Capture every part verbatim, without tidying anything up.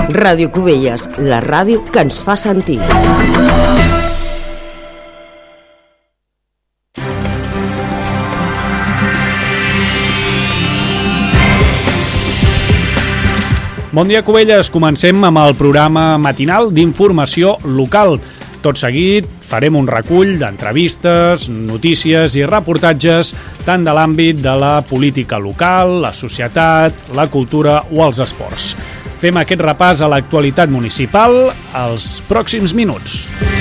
Ràdio Cubelles, la ràdio que ens fa sentir. Bon dia, Cubelles. Comencem amb el programa matinal d'informació local. Tot seguit farem un recull d'entrevistes, notícies i reportatges tant de l'àmbit de la política local, la societat, la cultura o els esports. Fem aquest repàs a l'actualitat municipal als pròxims minuts.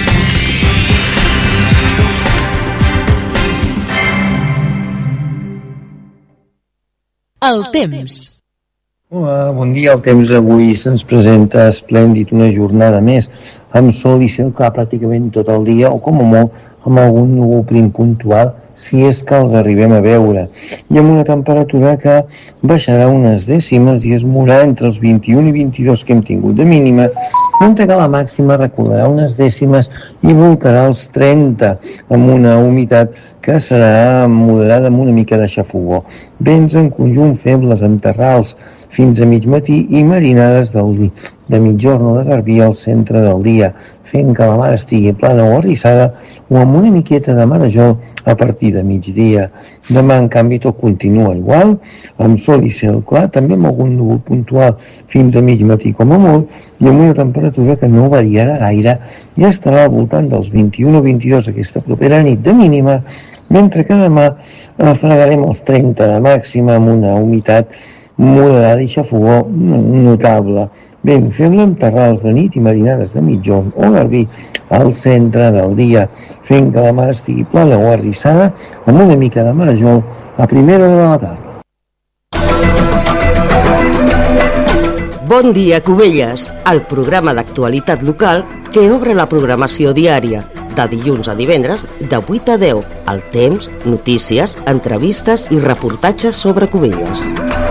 El temps. Hola, bon dia. El temps avui se'ns presenta esplèndid, una jornada més, amb sol i cel clar pràcticament tot el dia, o com a molt amb algun núvol prim puntual, si és que els arribem a veure. I amb una temperatura que baixarà unes dècimes i es mourà entre els vint-i-un i vint-i-dos que hem tingut de mínima, mentre que la màxima recordarà unes dècimes i voltarà els trenta, amb una humitat que serà moderada amb una mica de xafogó. Vents en conjunt febles amb terrals fins a mig matí i marinades del, de mitjorn o de garbí al centre del dia, fent que la mar estigui plana o arrissada o amb una miqueta de marejol a partir de migdia. Demà, en canvi, tot continua igual, amb sol i cel clar, també amb algun núvol puntual fins a mig matí com a molt, i amb una temperatura que no variarà gaire i estarà al voltant dels vint-i-un o vint-i-dos aquesta propera nit de mínima, mentre que demà fregarem els trenta de màxima amb una humitat moderada i xafogó notable. Ben feble amb terrals de nit i marinades de mitjorn o garbí al centre del dia, fent que la mar estigui plana o arrissada amb una mica de marejol a primera hora de la tarda. Bon dia, Cubelles, el programa d'actualitat local que obre la programació diària, de dilluns a divendres, de vuit a deu, el temps, notícies, entrevistes i reportatges sobre Cubelles.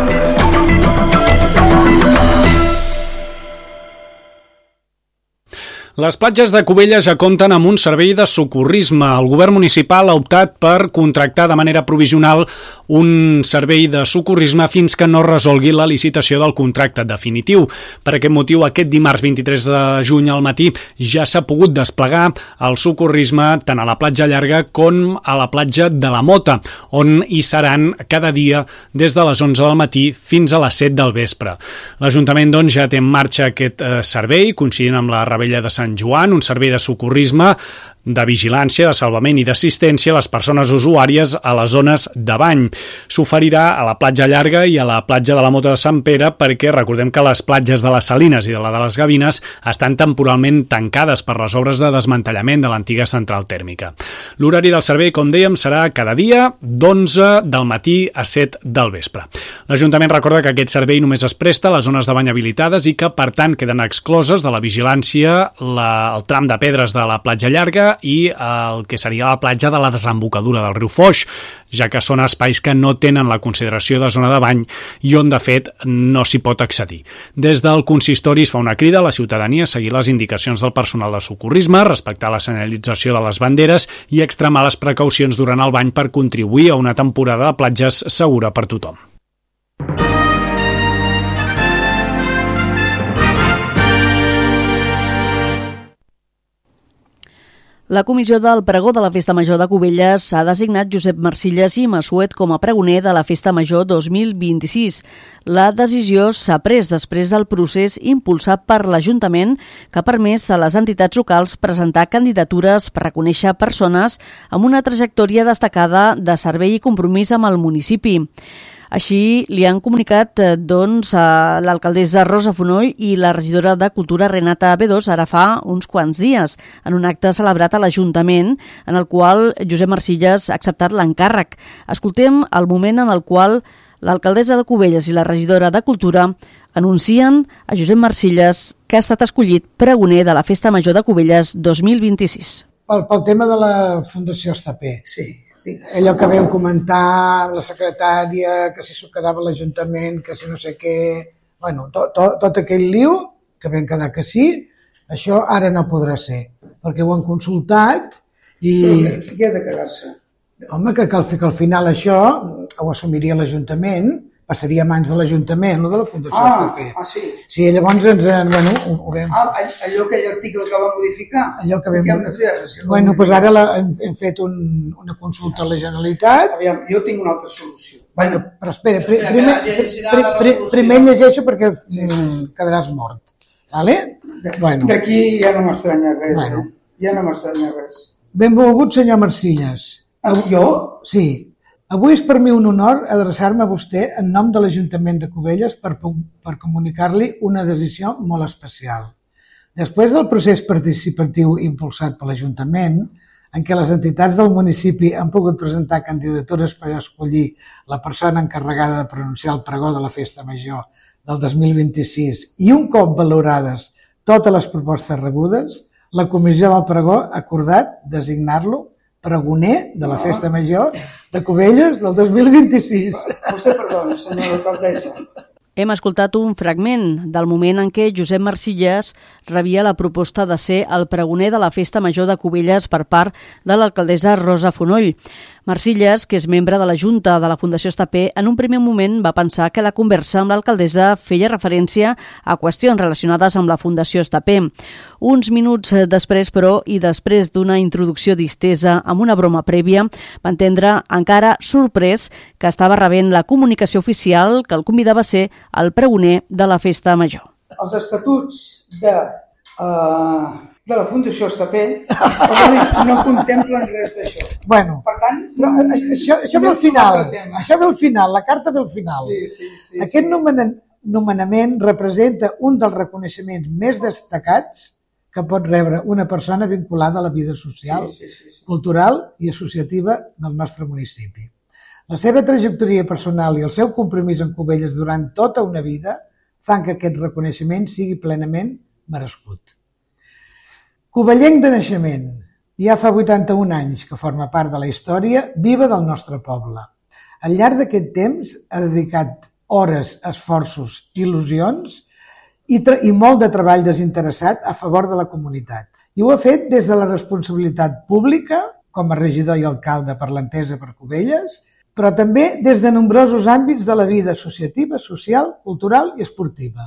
Les platges de Cubelles ja compten amb un servei de socorrisme. El govern municipal ha optat per contractar de manera provisional un servei de socorrisme fins que no resolgui la licitació del contracte definitiu. Per aquest motiu, aquest dimarts vint-i-tres de juny al matí ja s'ha pogut desplegar el socorrisme tant a la platja llarga com a la platja de la Mota, on hi seran cada dia des de les onze del matí fins a les set del vespre. L'Ajuntament doncs, ja té en marxa aquest eh, servei, coincidint amb la Revetlla de Sant Sant Joan, un servei de socorrisme, de vigilància, de salvament i d'assistència a les persones usuàries a les zones de bany. S'oferirà a la platja llarga i a la platja de la Mota de Sant Pere perquè recordem que les platges de les Salines i de la de les Gavines estan temporalment tancades per les obres de desmantellament de l'antiga central tèrmica. L'horari del servei, com dèiem, serà cada dia d'onze del matí a set del vespre. L'Ajuntament recorda que aquest servei només es presta a les zones de bany habilitades i que, per tant, queden excloses de la vigilància la, el tram de pedres de la platja llarga i el que seria la platja de la desembocadura del riu Foix, ja que són espais que no tenen la consideració de zona de bany i on, de fet, no s'hi pot accedir. Des del consistori es fa una crida a la ciutadania a seguir les indicacions del personal de socorrisme, respectar la senyalització de les banderes i extremar les precaucions durant el bany per contribuir a una temporada de platges segura per tothom. La comissió del pregó de la Festa Major de Cubelles ha designat Josep Marcilles i Massuet com a pregoner de la Festa Major dos mil vint-i-sis. La decisió s'ha pres després del procés impulsat per l'Ajuntament que ha permès a les entitats locals presentar candidatures per reconèixer persones amb una trajectòria destacada de servei i compromís amb el municipi. Així li han comunicat eh, doncs, a l'alcaldessa Rosa Fonoll i la regidora de Cultura Renata Bedós ara fa uns quants dies, en un acte celebrat a l'Ajuntament, en el qual Josep Marcilles ha acceptat l'encàrrec. Escoltem el moment en el qual l'alcaldessa de Cubelles i la regidora de Cultura anuncien a Josep Marcilles que ha estat escollit pregoner de la Festa Major de Cubelles dos mil vint-i-sis. Pel, pel tema de la Fundació Estapé. Sí. Allò que vam comentar, la secretària, que si s'ho quedava a l'Ajuntament, que si no sé què... Bueno, tot, tot, tot aquell liu, que vam quedar que sí, això ara no podrà ser, perquè ho han consultat i... Però què ha de quedar-se? Home, que, que, al, que al final això ho assumiria l'Ajuntament, passaria a mans de l'Ajuntament, el de la Fundació Ah, P P. ah, sí. Sí, llavors ens, bueno, ho, ho vam... Ah, allò, aquell article que va modificar? Allò que vam... Què hem de fer? Si bueno, doncs ara la, hem, hem fet un, una consulta a la Generalitat. Aviam, jo tinc una altra solució. Bueno, però espera, pri, primer, pri, pri, primer llegeixo perquè sí. quedaràs mort. Vale? Bueno. D'aquí ja no m'estranya res, bueno. eh? Ja no m'estranya res. Benvolgut senyor Marcilles. Jo? Sí. Avui és per mi un honor adreçar-me a vostè en nom de l'Ajuntament de Cubelles per, per comunicar-li una decisió molt especial. Després del procés participatiu impulsat per l'Ajuntament, en què les entitats del municipi han pogut presentar candidatures per escollir la persona encarregada de pronunciar el pregó de la Festa Major del dos mil vint-i-sis i un cop valorades totes les propostes rebudes, la Comissió del Pregó ha acordat designar-lo pregoner de la Festa Major de Cubelles del dos mil vint-i-sis. Vostè perdona, senyora alcaldessa. Hem escoltat un fragment del moment en què Josep Marcilles rebia la proposta de ser el pregoner de la Festa Major de Cubelles per part de l'alcaldessa Rosa Fonoll. Marcilles, que és membre de la Junta de la Fundació Estapé, en un primer moment va pensar que la conversa amb l'alcaldessa feia referència a qüestions relacionades amb la Fundació Estapé. Uns minuts després, però, i després d'una introducció distesa amb una broma prèvia, va entendre encara sorprès que estava rebent la comunicació oficial que el convidava a ser el pregoner de la Festa Major. Els estatuts de, uh, de la Fundació Estapé no contemplen res d'això. Bueno, per tant, però això, això ve al final, això ve al final, la carta ve al final. Sí, sí, sí, Aquest sí. nomenament, nomenament representa un dels reconeixements més destacats que pot rebre una persona vinculada a la vida social, sí, sí, sí, sí. cultural i associativa del nostre municipi. La seva trajectòria personal i el seu compromís amb Cubelles durant tota una vida fan que aquest reconeixement sigui plenament merescut. Cubellenc de naixement, ja fa vuitanta-un anys que forma part de la història viva del nostre poble. Al llarg d'aquest temps ha dedicat hores, esforços, il·lusions i, i molt de treball desinteressat a favor de la comunitat. I ho ha fet des de la responsabilitat pública, com a regidor i alcalde per l'Entesa per Cubelles, però també des de nombrosos àmbits de la vida associativa, social, cultural i esportiva.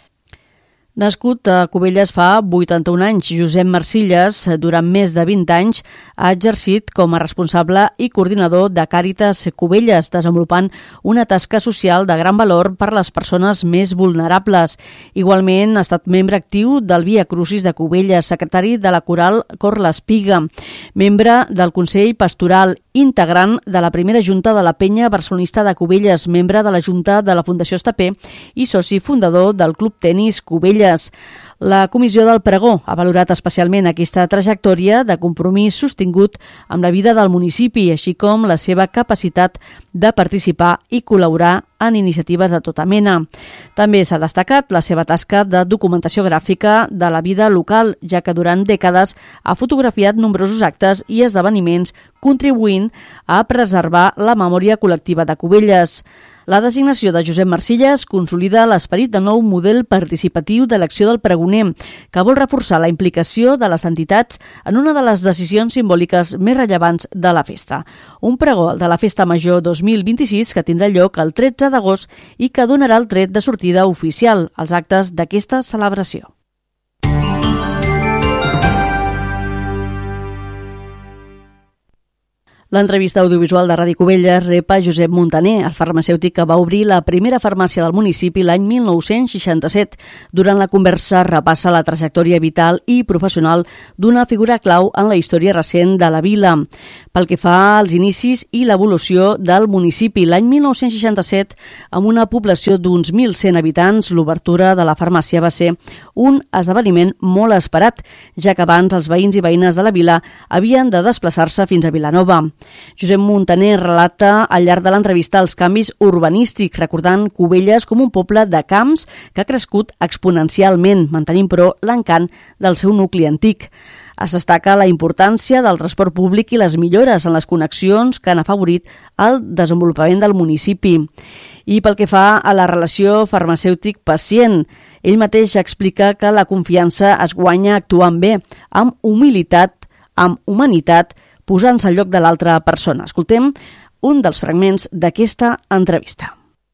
Nascut a Cubelles fa vuitanta-un anys, Josep Marcilles, durant més de vint anys, ha exercit com a responsable i coordinador de Càritas Cubelles, desenvolupant una tasca social de gran valor per a les persones més vulnerables. Igualment, ha estat membre actiu del Via Crucis de Cubelles, secretari de la Coral Cor l'Espiga, membre del Consell Pastoral, integrant de la primera Junta de la Penya Barcelonista de Cubelles, membre de la Junta de la Fundació Estapé i soci fundador del Club Tenis Cubelles. La Comissió del Pregó ha valorat especialment aquesta trajectòria de compromís sostingut amb la vida del municipi, així com la seva capacitat de participar i col·laborar en iniciatives de tota mena. També s'ha destacat la seva tasca de documentació gràfica de la vida local, ja que durant dècades ha fotografiat nombrosos actes i esdeveniments, contribuint a preservar la memòria col·lectiva de Cubelles. La designació de Josep Marcilles consolida l'esperit del nou model participatiu de l'acció del pregoner, que vol reforçar la implicació de les entitats en una de les decisions simbòliques més rellevants de la festa. Un pregó de la Festa Major dos mil vint-i-sis que tindrà lloc el tretze d'agost i que donarà el tret de sortida oficial als actes d'aquesta celebració. L'entrevista audiovisual de Ràdio Cubelles rep a Josep Montaner, el farmacèutic que va obrir la primera farmàcia del municipi l'any mil nou-cents seixanta-set. Durant la conversa repassa la trajectòria vital i professional d'una figura clau en la història recent de la vila. Pel que fa als inicis i l'evolució del municipi, l'any mil nou-cents seixanta-set, amb una població d'uns mil cent habitants, l'obertura de la farmàcia va ser un esdeveniment molt esperat, ja que abans els veïns i veïnes de la vila havien de desplaçar-se fins a Vilanova. Josep Montaner relata al llarg de l'entrevista els canvis urbanístics, recordant Cubelles com un poble de camps que ha crescut exponencialment, mantenint però l'encant del seu nucli antic. Es destaca la importància del transport públic i les millores en les connexions que han afavorit el desenvolupament del municipi. I pel que fa a la relació farmacèutic-pacient, ell mateix explica que la confiança es guanya actuant bé, amb humilitat, amb humanitat, posant-se al lloc de l'altra persona. Escoltem un dels fragments d'aquesta entrevista.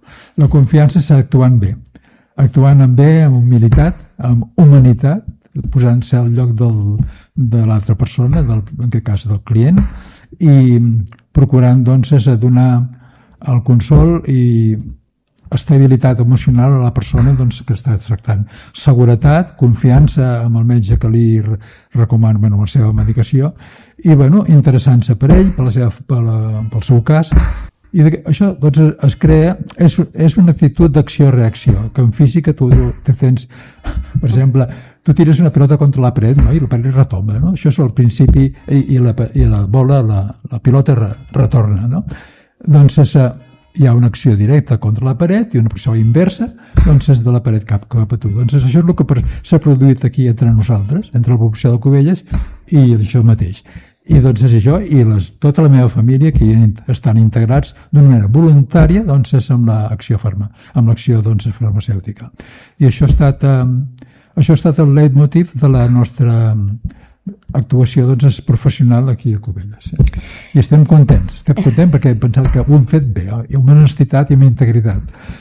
La confiança s'ha actuant bé, actuant amb bé, amb humilitat, amb humanitat, posant-se al lloc del, de l'altra persona, del, en aquest cas del client, i procurant doncs donar el consol i estabilitat emocional a la persona doncs, que està tractant. Seguretat, confiança amb el metge que li recomana bueno, la seva medicació i bueno, interessant-se per ell, per la seva, per la, pel seu cas. I això doncs, es crea, és, és una actitud d'acció-reacció, que en física tu te tens, per exemple, tu tires una pilota contra la paret, no? I la paret retomba, no? Això és el principi, i, i, la, i la bola, la, la pilota re, retorna, no? Doncs és, hi ha una acció directa contra la paret i una acció inversa, doncs és de la paret cap, cap a tu. Doncs això és el que s'ha produït aquí entre nosaltres, entre la població de Cubelles i això mateix. I doncs és això, i les, tota la meva família que estan integrats d'una manera voluntària doncs és amb l'acció farma, amb l'acció doncs, farmacèutica. I això ha estat, eh, això ha estat el leitmotiv de la nostra actuació doncs, professional aquí a Cubelles. Eh? I estem contents, estem contents perquè hem pensat que ho hem fet bé, eh? I amb honestitat i amb integritat.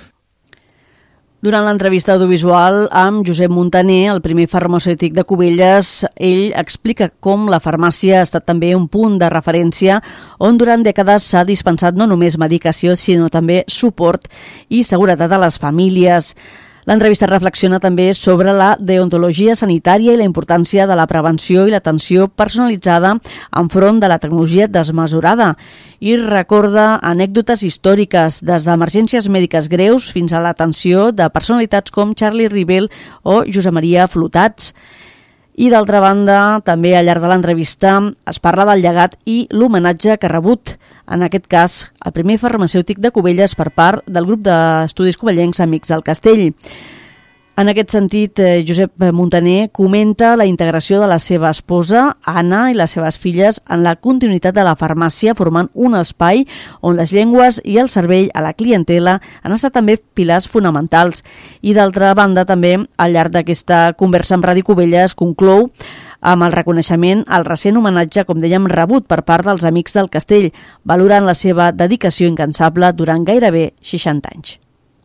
Durant l'entrevista audiovisual amb Josep Montaner, el primer farmacèutic de Cubelles, ell explica com la farmàcia ha estat també un punt de referència on durant dècades s'ha dispensat no només medicació, sinó també suport i seguretat a les famílies. L'entrevista reflexiona també sobre la deontologia sanitària i la importància de la prevenció i l'atenció personalitzada enfront de la tecnologia desmesurada i recorda anècdotes històriques des d'emergències mèdiques greus fins a l'atenció de personalitats com Charlie Rivel o Josep Maria Flotats. I d'altra banda, també al llarg de l'entrevista es parla del llegat i l'homenatge que ha rebut, en aquest cas, el primer farmacèutic de Cubelles per part del grup d'estudis cubellencs Amics del Castell. En aquest sentit, Josep Montaner comenta la integració de la seva esposa, Anna, i les seves filles en la continuïtat de la farmàcia, formant un espai on les llengües i el cervell a la clientela han estat també pilars fonamentals. I d'altra banda, també, al llarg d'aquesta conversa amb Ràdio Cubelles, conclou amb el reconeixement al recent homenatge, com dèiem, rebut per part dels Amics del Castell, valorant la seva dedicació incansable durant gairebé seixanta anys.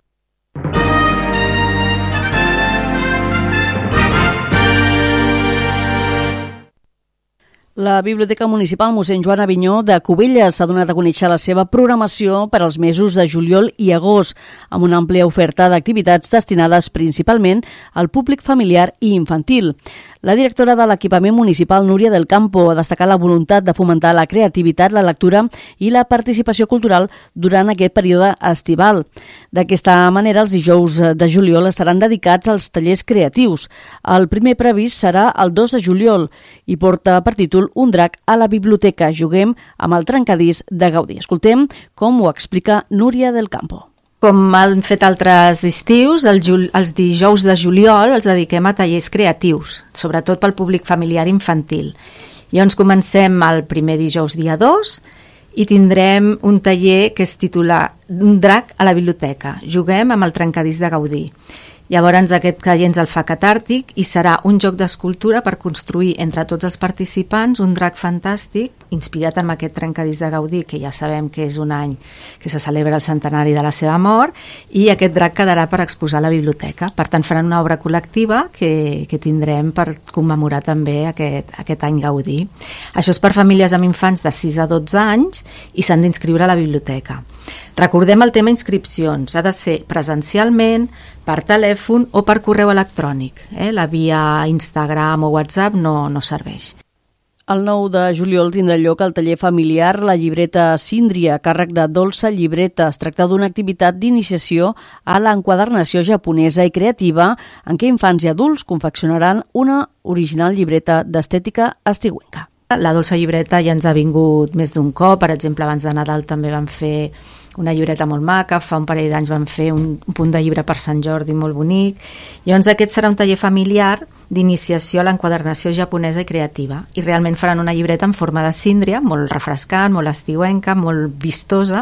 La Biblioteca Municipal mossèn Joan Avinyó de Cubelles s'ha donat a conèixer la seva programació per als mesos de juliol i agost, amb una àmplia oferta d'activitats destinades principalment al públic familiar i infantil. La directora de l'equipament municipal, Núria del Campo, ha destacat la voluntat de fomentar la creativitat, la lectura i la participació cultural durant aquest període estival. D'aquesta manera, els dijous de juliol estaran dedicats als tallers creatius. El primer previst serà el dos de juliol i porta per títol Un drac a la biblioteca. Juguem amb el trencadís de Gaudí. Escoltem com ho explica Núria del Campo. Com han fet altres estius, el jul... els dijous de juliol els dediquem a tallers creatius, sobretot pel públic familiar infantil. Llavors comencem el primer dijous dia dos i tindrem un taller que es titula Un drac a la biblioteca. Juguem amb el trencadís de Gaudí. Llavors aquest taller ens el fa catàrtic i serà un joc d'escultura per construir entre tots els participants un drac fantàstic inspirat en aquest trencadís de Gaudí, que ja sabem que és un any que se celebra el centenari de la seva mort, i aquest drac quedarà per exposar a la biblioteca. Per tant, faran una obra col·lectiva que, que tindrem per commemorar també aquest, aquest any Gaudí. Això és per famílies amb infants de sis a dotze anys i s'han d'inscriure a la biblioteca. Recordem el tema inscripcions. Ha de ser presencialment, per telèfon o per correu electrònic. Eh? La via Instagram o WhatsApp no, no serveix. El nou de juliol tindrà lloc el taller familiar La llibreta Síndria, a càrrec de Dolça Llibreta. Es tracta d'una activitat d'iniciació a l'enquadernació japonesa i creativa en què infants i adults confeccionaran una original llibreta d'estètica estiuenca. La Dolça Llibreta ja ens ha vingut més d'un cop. Per exemple, abans de Nadal també van fer una llibreta molt maca, fa un parell d'anys van fer un, un punt de llibre per Sant Jordi molt bonic. Llavors aquest serà un taller familiar d'iniciació a l'enquadernació japonesa i creativa, i realment faran una llibreta en forma de síndria, molt refrescant, molt estiuenca, molt vistosa,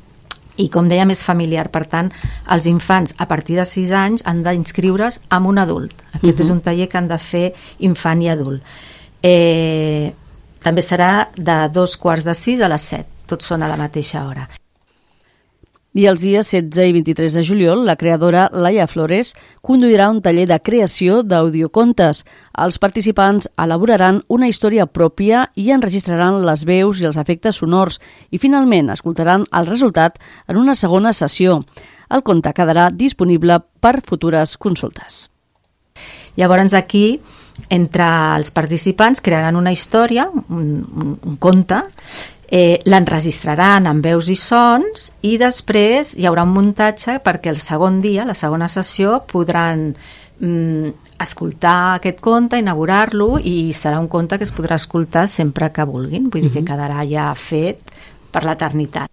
i com deia, més familiar. Per tant, els infants a partir de sis anys han d'inscriure's amb un adult. Aquest uh-huh. és un taller que han de fer infant i adult. Eh, també serà de dos quarts de sis a les set, tots són a la mateixa hora. I els dies setze i vint-i-tres de juliol, la creadora Laia Flores conduirà un taller de creació d'audiocontes. Els participants elaboraran una història pròpia i enregistraran les veus i els efectes sonors i finalment escoltaran el resultat en una segona sessió. El conte quedarà disponible per futures consultes. Llavors aquí, entre els participants, crearan una història, un, un, un conte, Eh, l'enregistraran amb veus i sons i després hi haurà un muntatge perquè el segon dia, la segona sessió, podran mm, escoltar aquest conte, inaugurar-lo i serà un conte que es podrà escoltar sempre que vulguin, vull dir que quedarà ja fet per l'eternitat.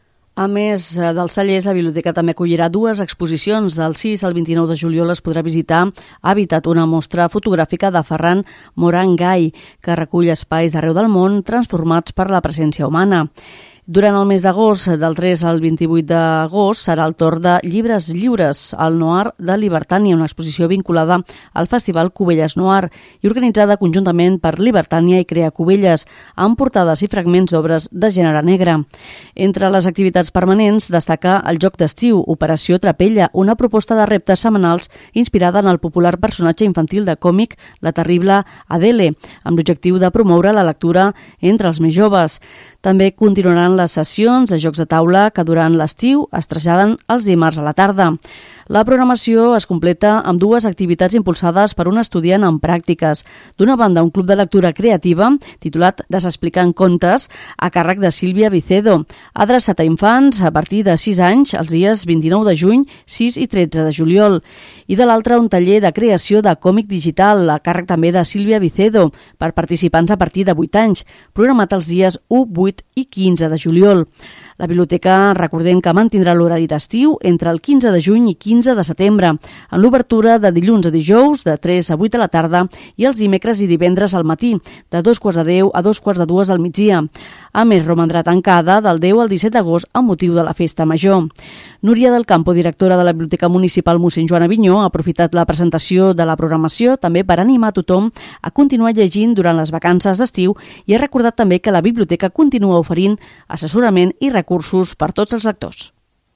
A més dels tallers, la biblioteca també acollirà dues exposicions. Del sis al vint-i-nou de juliol es podrà visitar Habitat, una mostra fotogràfica de Ferran Morangay, que recull espais d'arreu del món transformats per la presència humana. Durant el mes d'agost, del tres al vint-i-vuit d'agost, serà el torn de Llibres Lliures, al Noir de Libertània, una exposició vinculada al Festival Cubelles Noir i organitzada conjuntament per Libertània i Crea Cubelles, amb portades i fragments d'obres de gènere negre. Entre les activitats permanents destaca el joc d'estiu, Operació Trapella, una proposta de reptes setmanals inspirada en el popular personatge infantil de còmic La terrible Adele, amb l'objectiu de promoure la lectura entre els més joves. També continuaran les sessions de jocs de taula que durant l'estiu es traslladen els dimarts a la tarda. La programació es completa amb dues activitats impulsades per un estudiant en pràctiques. D'una banda, un club de lectura creativa titulat Desexplicant contes a càrrec de Sílvia Vicedo, adreçat a infants a partir de sis anys els dies vint-i-nou de juny, sis i tretze de juliol. I de l'altra, un taller de creació de còmic digital a càrrec també de Sílvia Vicedo per participants a partir de vuit anys, programat els dies u, vuit i quinze de juliol. La biblioteca, recordem que mantindrà l'horari d'estiu entre el quinze de juny i quinze de setembre, en l'obertura de dilluns a dijous de tres a vuit de la tarda i els dimecres i divendres al matí, de dos quarts de deu a dos quarts de dues del migdia. A més, romandrà tancada del deu al disset d'agost amb motiu de la Festa Major. Núria del Campo, directora de la Biblioteca Municipal mossèn Joan Avinyó, ha aprofitat la presentació de la programació també per animar a tothom a continuar llegint durant les vacances d'estiu i ha recordat també que la biblioteca continua oferint assessorament i recursos per tots els lectors.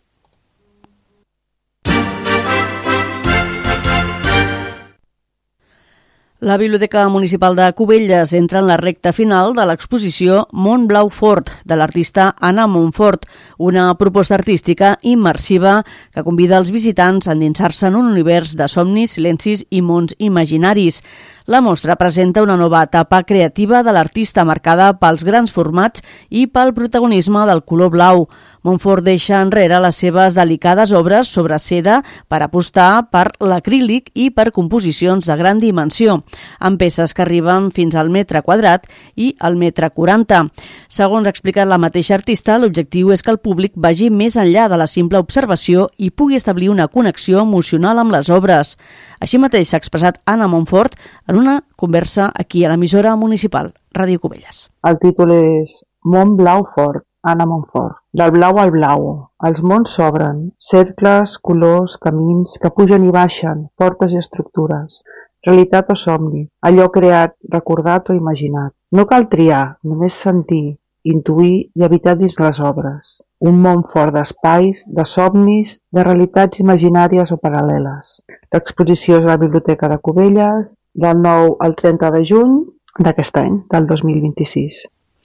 La Biblioteca Municipal de Cubelles entra en la recta final de l'exposició Mont Blau Fort, de l'artista Anna Montfort, una proposta artística immersiva que convida els visitants a endinsar-se en un univers de somnis, silencis i mons imaginaris. La mostra presenta una nova etapa creativa de l'artista marcada pels grans formats i pel protagonisme del color blau. Montfort deixa enrere les seves delicades obres sobre seda per apostar per l'acrílic i per composicions de gran dimensió, amb peces que arriben fins al metre quadrat i al metre quaranta. Segons ha explicat la mateixa artista, l'objectiu és que el públic vagi més enllà de la simple observació i pugui establir una connexió emocional amb les obres. Així mateix s'ha expressat Anna Montfort en una conversa aquí a l'emissora municipal, Ràdio Cubelles. El títol és Mont Blau Fort, Anna Montfort. Del blau al blau, els mons s'obren, cercles, colors, camins que pugen i baixen, portes i estructures, realitat o somni, allò creat, recordat o imaginat. No cal triar, només sentir, intuir i habitar dins les obres. Un món fort d'espais, de somnis, de realitats imaginàries o paral·leles. L'exposició és a la Biblioteca de Cubelles del nou al trenta de juny d'aquest any, del dos mil vint-i-sis.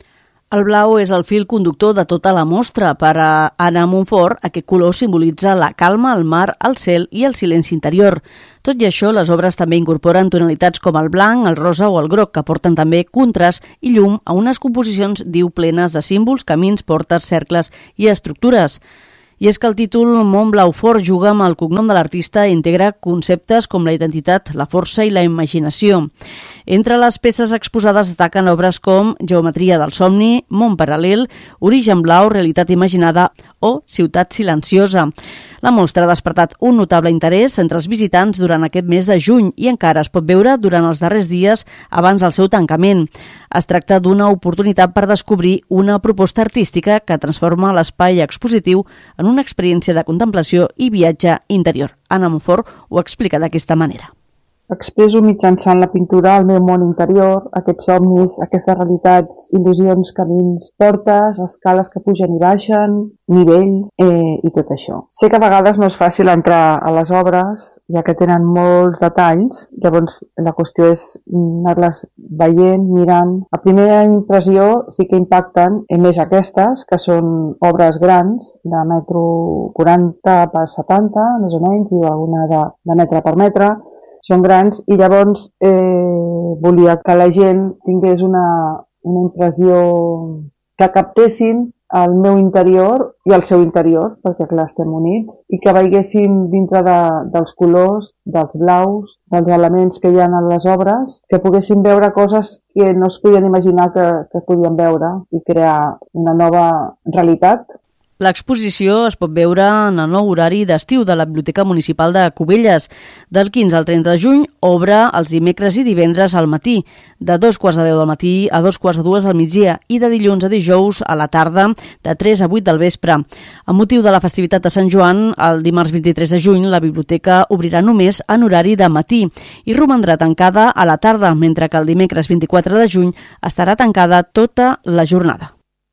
El blau és el fil conductor de tota la mostra. Per a Anna Montfort, aquest color simbolitza la calma, el mar, el cel i el silenci interior. Tot i això, les obres també incorporen tonalitats com el blanc, el rosa o el groc, que porten també contrast i llum a unes composicions, diu, plenes de símbols, camins, portes, cercles i estructures. I és que el títol Mont Blau Fort juga amb el cognom de l'artista i integra conceptes com la identitat, la força i la imaginació. Entre les peces exposades destaquen obres com Geometria del somni, Món paral·lel, Origen blau, Realitat imaginada o Ciutat silenciosa. La mostra ha despertat un notable interès entre els visitants durant aquest mes de juny i encara es pot veure durant els darrers dies abans del seu tancament. Es tracta d'una oportunitat per descobrir una proposta artística que transforma l'espai expositiu en una experiència de contemplació i viatge interior. Anna Montfort ho explica d'aquesta manera. Expresso mitjançant la pintura el meu món interior, aquests somnis, aquestes realitats, il·lusions, camins, portes, escales que pugen i baixen, nivells eh, i tot això. Sé que a vegades no és fàcil entrar a les obres, ja que tenen molts detalls, llavors la qüestió és anar-les veient, mirant. A primera impressió sí que impacten, eh, més aquestes, que són obres grans, de metro quaranta per setanta, més o menys, i alguna de, de metre per metre. Són grans i llavors eh, volia que la gent tingués una, una impressió que captessin el meu interior i el seu interior, perquè clar, estem units, i que veiessin dintre de, dels colors, dels blaus, dels elements que hi ha en les obres, que poguessin veure coses que no es podien imaginar que, que podien veure i crear una nova realitat. L'exposició es pot veure en el nou horari d'estiu de la Biblioteca Municipal de Cubelles. Del quinze al trenta de juny obre els dimecres i divendres al matí, de dos quarts de deu del matí a dos quarts de dues al migdia i de dilluns a dijous a la tarda de tres a vuit del vespre. Amb motiu de la festivitat de Sant Joan, el dimarts vint-i-tres de juny la biblioteca obrirà només en horari de matí i romandrà tancada a la tarda, mentre que el dimecres vint-i-quatre de juny estarà tancada tota la jornada.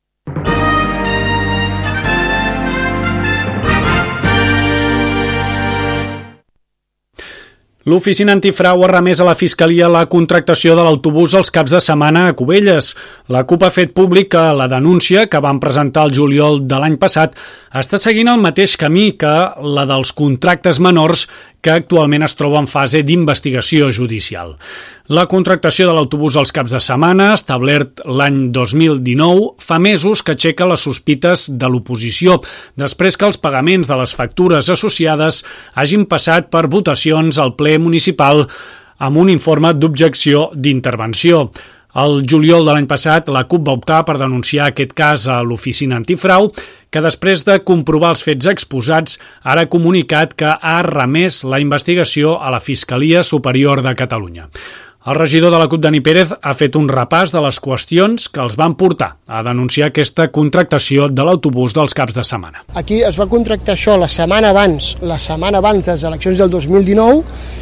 L'Oficina Antifrau ha remès a la Fiscalia la contractació de l'autobús als caps de setmana a Cubelles. La CUP ha fet públic que la denúncia que van presentar el juliol de l'any passat està seguint el mateix camí que la dels contractes menors que actualment es troba en fase d'investigació judicial. La contractació de l'autobús als caps de setmana, establert l'any dos mil dinou, fa mesos que aixeca les sospites de l'oposició, després que els pagaments de les factures associades hagin passat per votacions al ple municipal amb un informe d'objecció d'intervenció. El juliol de l'any passat, la CUP va optar per denunciar aquest cas a l'Oficina Antifrau, que després de comprovar els fets exposats, ara ha comunicat que ha remès la investigació a la Fiscalia Superior de Catalunya. El regidor de la CUP, Dani Pérez, ha fet un repàs de les qüestions que els van portar a denunciar aquesta contractació de l'autobús dels caps de setmana. Aquí es va contractar això la setmana abans, la setmana abans de les eleccions del dos mil dinou,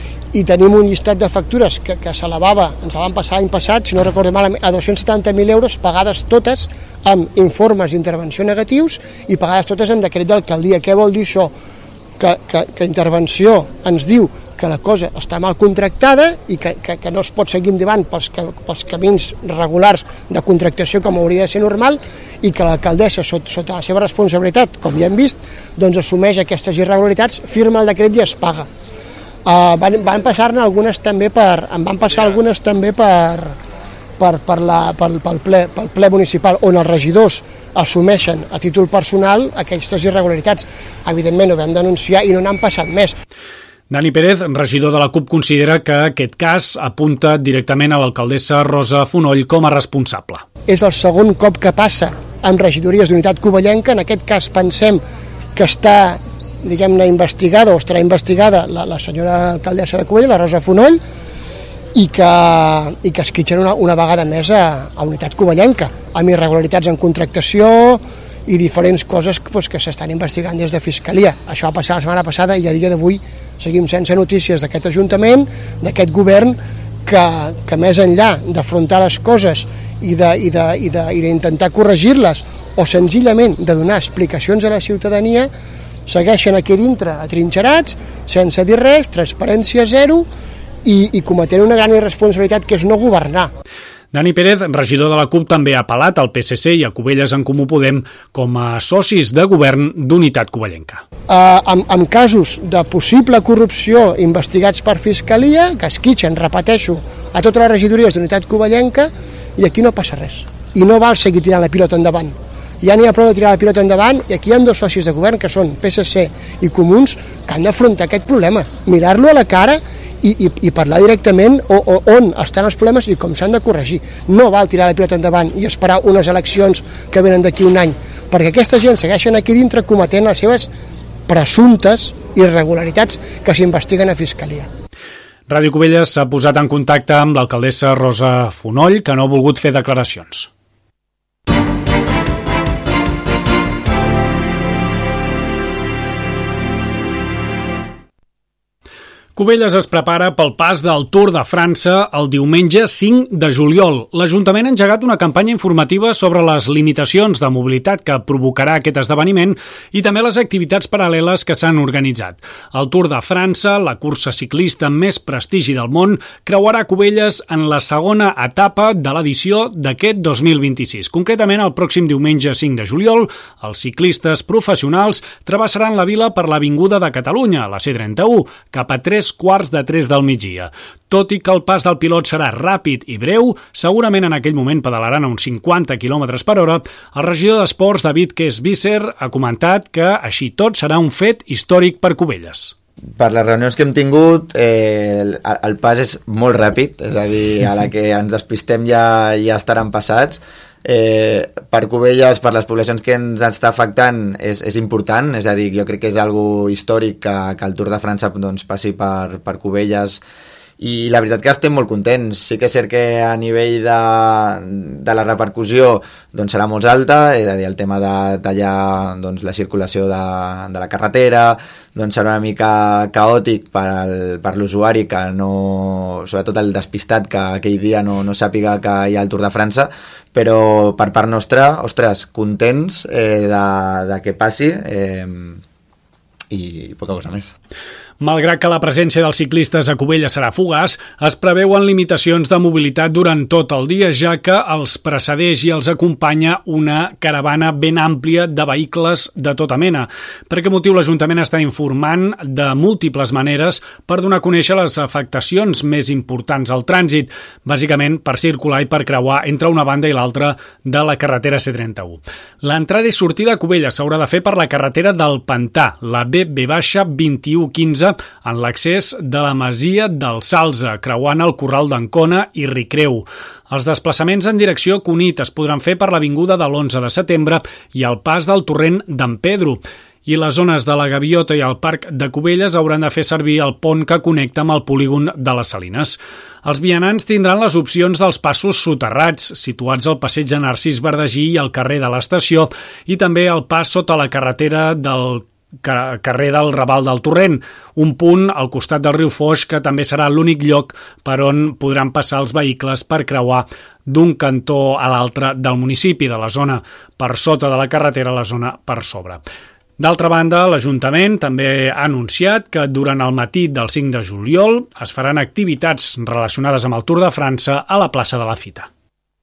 i tenim un llistat de factures que, que s'elevava, ens van passar l'any passat, si no recordo malament, a dos-cents setanta mil euros, pagades totes amb informes d'intervenció negatius i pagades totes amb decret d'alcaldia. Què vol dir això? Que, que, que intervenció ens diu que la cosa està mal contractada i que, que, que no es pot seguir endavant pels, pels camins regulars de contractació com hauria de ser normal i que l'alcaldessa, sota, sota la seva responsabilitat, com ja hem vist, doncs assumeix aquestes irregularitats, firma el decret i es paga. Uh, van, van passar-ne algunes també per, en van passar algunes també per, per, per la, pel, pel, ple, pel ple municipal, on els regidors assumeixen a títol personal aquestes irregularitats. Evidentment ho vam denunciar i no n'han passat més. Dani Pérez, regidor de la CUP, considera que aquest cas apunta directament a l'alcaldessa Rosa Fonoll com a responsable. És el segon cop que passa amb regidories d'unitat covellenca. En aquest cas pensem que està, diguem-ne, investigada o estarà investigada la, la senyora alcaldessa de Cubelles, la Rosa Fonoll, i que, i que esquitxen una, una vegada més a, a unitat covellenca, amb irregularitats en contractació i diferents coses pues, que s'estan investigant des de Fiscalia. Això va passar la setmana passada i a dia d'avui seguim sense notícies d'aquest Ajuntament, d'aquest govern, que, que més enllà d'afrontar les coses i d'intentar corregir-les o senzillament de donar explicacions a la ciutadania, segueixen aquí dintre atrinxerats, sense dir res, transparència zero i, i cometent una gran irresponsabilitat que és no governar. Dani Pérez, regidor de la CUP, també ha apel·lat al P S C i a Cubelles en Comú Podem com a socis de govern d'unitat covellenca. Uh, amb, amb casos de possible corrupció investigats per Fiscalia, que esquitxen, repeteixo, a totes les regidories d'unitat covellenca, i aquí no passa res. I no val seguir tirant la pilota endavant. Ja n'hi ha prou de tirar la pilota endavant i aquí hi ha dos socis de govern que són P S C i Comuns que han d'afrontar aquest problema, mirar-lo a la cara i, i, i parlar directament o, o, on estan els problemes i com s'han de corregir. No val tirar la pilota endavant i esperar unes eleccions que venen d'aquí un any, perquè aquesta gent segueixen aquí dintre cometent les seves presumptes irregularitats que s'investiguen a Fiscalia. Ràdio Cubelles s'ha posat en contacte amb l'alcaldessa Rosa Fonoll, que no ha volgut fer declaracions. Cubelles es prepara pel pas del Tour de França el diumenge cinc de juliol. L'Ajuntament ha engegat una campanya informativa sobre les limitacions de mobilitat que provocarà aquest esdeveniment i també les activitats paral·leles que s'han organitzat. El Tour de França, la cursa ciclista amb més prestigi del món, creuarà Cubelles en la segona etapa de l'edició d'aquest dos mil vint-i-sis. Concretament, el pròxim diumenge cinc de juliol, els ciclistes professionals travessaran la vila per l'Avinguda de Catalunya, la C trenta-u, cap a tres quarts de tres del migdia. Tot i que el pas del pilot serà ràpid i breu, segurament en aquell moment pedalaran a uns cinquanta quilòmetres per hora, el regidor d'Esports, David Kessvisser, ha comentat que, així tot, serà un fet històric per Cubelles. Per les reunions que hem tingut, eh, el, el pas és molt ràpid, és a dir, a la que ens despistem ja, ja estaran passats. Eh, per Cubelles, per les poblacions que ens està afectant, és, és important, és a dir, jo crec que és algo històric que, que el Tour de França doncs, passi per, per Cubelles, i la veritat que estem molt contents. Sí que és cert que a nivell de, de la repercussió doncs serà molt alta, és a dir, el tema de tallar doncs, la circulació de, de la carretera, doncs serà una mica caòtic per, al, per l'usuari, que no, sobretot el despistat, que aquell dia no, no sàpiga que hi ha el Tour de França, però per part nostra, ostres, contents eh, de, de que passi eh, i poca cosa més. Malgrat que la presència dels ciclistes a Cubelles serà fugaç, es preveuen limitacions de mobilitat durant tot el dia, ja que els precedeix i els acompanya una caravana ben àmplia de vehicles de tota mena. Per aquest motiu, l'Ajuntament està informant de múltiples maneres per donar a conèixer les afectacions més importants al trànsit, bàsicament per circular i per creuar entre una banda i l'altra de la carretera C trenta-u. L'entrada i sortida a Cubelles s'haurà de fer per la carretera del Pantà, la B B vint-i-u quinze, en l'accés de la masia del Salze, creuant el Corral d'Ancona i Ricreu. Els desplaçaments en direcció a Cunit es podran fer per l'avinguda de l'onze de setembre i el pas del torrent d'en Pedro. I les zones de la Gaviota i el Parc de Cubelles hauran de fer servir el pont que connecta amb el polígon de les Salines. Els vianants tindran les opcions dels passos soterrats, situats al passeig de Narcís Verdagí i al carrer de l'Estació, i també el pas sota la carretera del carrer del Raval del Torrent, un punt al costat del riu Foix que també serà l'únic lloc per on podran passar els vehicles per creuar d'un cantó a l'altre del municipi, de la zona per sota de la carretera a la zona per sobre. D'altra banda, l'Ajuntament també ha anunciat que durant el matí del cinc de juliol es faran activitats relacionades amb el Tour de França a la plaça de la Fita.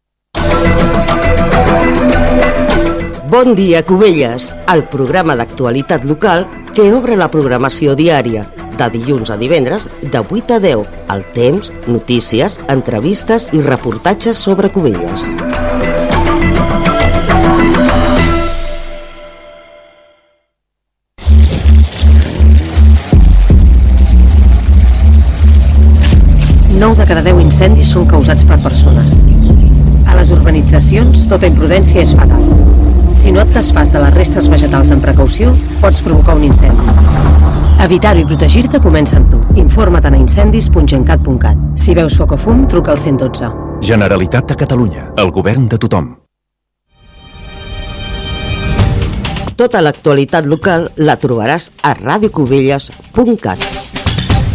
Bon dia, Cubelles, el programa d'actualitat local que obre la programació diària, de dilluns a divendres, de vuit a deu, el temps, notícies, entrevistes i reportatges sobre Cubelles. nou de cada deu incendis són causats per persones. A les urbanitzacions, tota imprudència és fatal. Si no et desfàs de les restes vegetals amb precaució, pots provocar un incendi. Evitar-ho i protegir-te comença amb tu. Informa't a incendis punt gencat punt cat. Si veus foc o fum, truca al cent dotze. Generalitat de Catalunya, el govern de tothom. Tota l'actualitat local la trobaràs a radiocubelles punt cat.